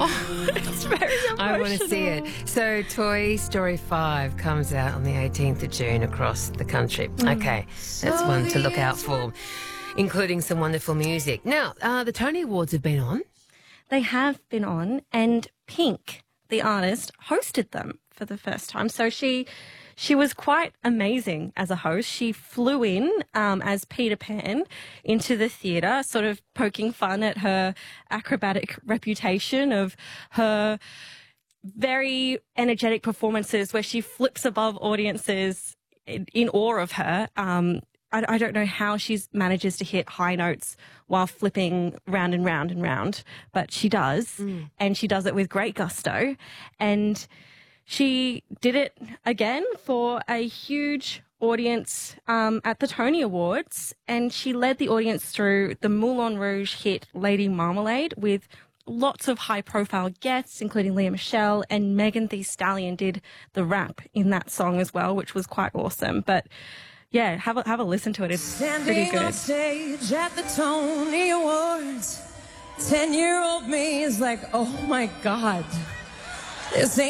Oh, it's very emotional. I want to see it. So Toy Story 5 comes out on the 18th of June across the country. Okay, that's one to look out for, including some wonderful music. Now, the Tony Awards have been on. They have been on, and Pink, the artist, hosted them for the first time. So she was quite amazing as a host. She flew in as Peter Pan into the theatre, sort of poking fun at her acrobatic reputation of her very energetic performances where she flips above audiences in awe of her. I don't know how she manages to hit high notes while flipping round and round and round, but she does, and she does it with great gusto. And she did it again for a huge audience at the Tony Awards, and she led the audience through the Moulin Rouge hit Lady Marmalade with lots of high-profile guests, including Lea Michele, and Megan Thee Stallion did the rap in that song as well, which was quite awesome. But yeah, have a listen to it. It's pretty good. On stage at the Tony Awards, 10-year-old me is like, oh my God, this ain't